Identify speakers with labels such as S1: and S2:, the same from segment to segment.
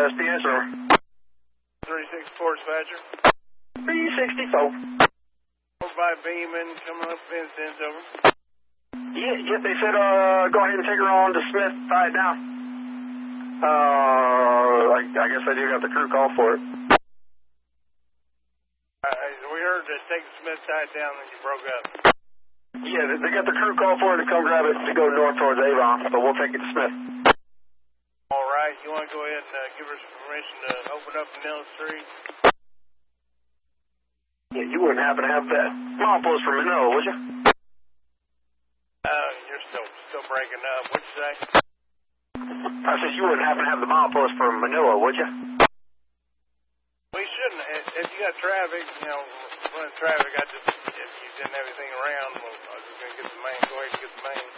S1: SPS or?
S2: 364 dispatcher.
S1: 364.
S2: Over by Beeman, coming up Vincent, over.
S1: Yeah, they said, go ahead and take her on to Smith, tie it down. I guess I do got the crew call for it.
S2: We heard that take Smith tied down and you broke up.
S1: Yeah, they got the crew call for it to come grab it to go north towards Avon, but we'll take it to Smith.
S2: All right, you want to go ahead and give her some permission to open up Manila Street?
S1: Yeah, you wouldn't happen to have that milepost from Manila, would you?
S2: You're still breaking up. What'd you say?
S1: I said you wouldn't happen to have the milepost from Manila, would you?
S2: We shouldn't. If you got traffic, running traffic, if you didn't have anything around, well, I was just going to get the main. Go ahead and get the main.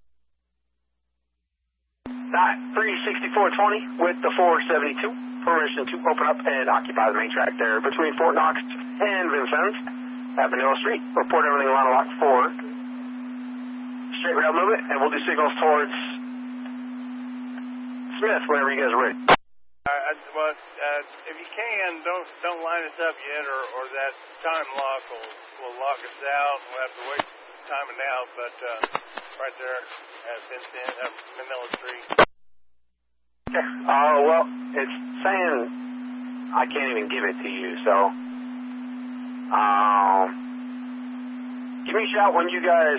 S1: 36420 with the 472. Permission to open up and occupy the main track there between Fort Knox and Vincennes at Manila Street. Report everything line of lock 4. Straight rail movement, and we'll do signals towards Smith whenever you guys are ready.
S2: If you can, don't line us up yet, or that time lock will lock us out. We'll have to wait timing out, but right there at Vincent, Manila Street.
S1: Okay. Well, it's saying I can't even give it to you, so give me a shout when you guys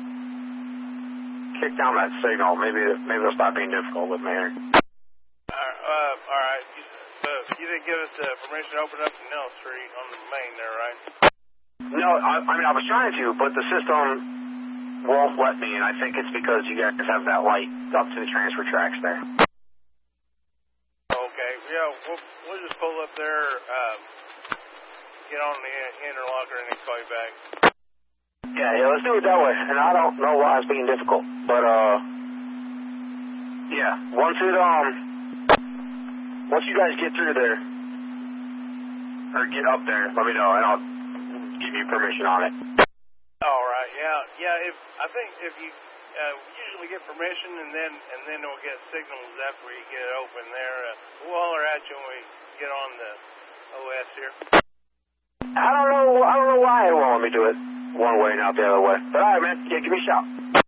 S1: kick down that signal. Maybe they'll stop being difficult with me here.
S2: All right. You didn't give us permission to open up Manila Street on the main there, right?
S1: No, I was trying to, but the system won't let me, and I think it's because you guys have that light up to the transfer tracks there.
S2: Okay. Yeah, we'll just pull up there, get on the interlocker, and then call you back.
S1: Yeah, let's do it that way. And I don't know why it's being difficult, but yeah, once you guys get through there or get up there, let me know, and I'll give you permission on it.
S2: All right. Yeah. I think if you usually get permission, and then we'll get signals after we get it open there. We'll holler at you when we get on the OS here.
S1: I don't know why it won't let me do it one way, not the other way. But all right, man. Yeah, give me a shout.